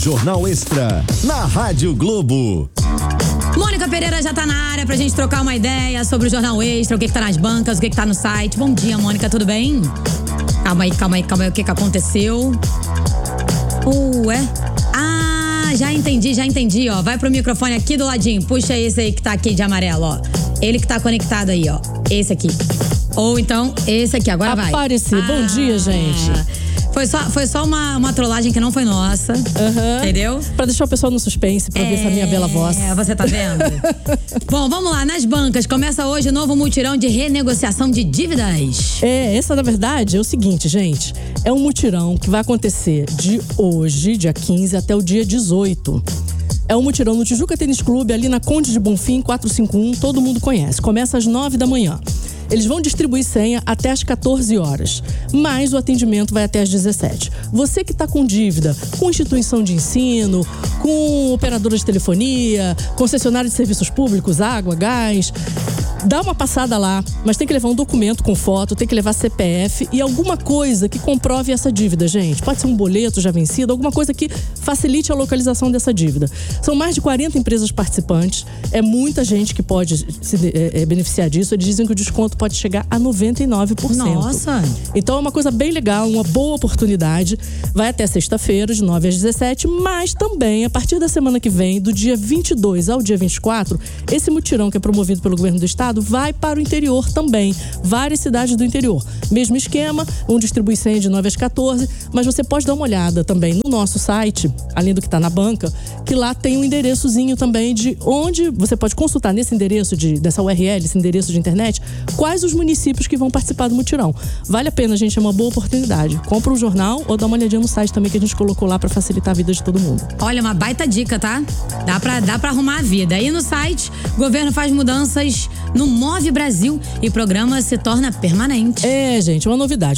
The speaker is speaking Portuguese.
Jornal Extra, na Rádio Globo. Mônica Pereira já tá na área pra gente trocar uma ideia sobre o Jornal Extra, o que tá nas bancas, o que tá no site. Bom dia, Mônica, tudo bem? Calma aí, o que aconteceu? Já entendi, ó. Vai pro microfone aqui do ladinho, puxa esse aí que tá aqui de amarelo, ó. Ele que tá conectado aí, ó. Esse aqui. Ou então, esse aqui, agora vai. Apareci, bom dia, gente. Foi só uma trollagem que não foi nossa. Entendeu? Pra deixar o pessoal no suspense, pra ver essa minha bela voz. Você tá vendo? Bom, vamos lá, nas bancas. Começa hoje o novo mutirão de renegociação de dívidas. Essa na verdade é o seguinte, gente. É um mutirão que vai acontecer de hoje, dia 15, até o dia 18. É um mutirão no Tijuca Tênis Clube, ali na Conde de Bonfim, 451, todo mundo conhece. Começa às 9 da manhã. Eles vão distribuir senha até às 14 horas, mas o atendimento vai até às 17. Você que está com dívida com instituição de ensino, com operadora de telefonia, concessionária de serviços públicos, água, gás, dá uma passada lá, mas tem que levar um documento com foto, tem que levar CPF e alguma coisa que comprove essa dívida, gente. Pode ser um boleto já vencido, alguma coisa que facilite a localização dessa dívida. São mais de 40 empresas participantes, é muita gente que pode se beneficiar disso. Eles dizem que o desconto pode chegar a 99%. Nossa! Então é uma coisa bem legal, uma boa oportunidade. Vai até sexta-feira, de 9 às 17, mas também, a partir da semana que vem, do dia 22 ao dia 24, esse mutirão que é promovido pelo governo do estado vai para o interior também. Várias cidades do interior. Mesmo esquema, distribui senha de 9 às 14, mas você pode dar uma olhada também no nosso site, além do que está na banca, que lá tem um endereçozinho também de onde você pode consultar nesse endereço, dessa URL, esse endereço de internet, quais os municípios que vão participar do mutirão. Vale a pena, gente, é uma boa oportunidade. Compra um jornal ou dá uma olhadinha no site também que a gente colocou lá para facilitar a vida de todo mundo. Olha, uma baita dica, tá? Dá pra arrumar a vida. Aí no site, o governo faz mudanças no Move Brasil e o programa se torna permanente. Gente, uma novidade.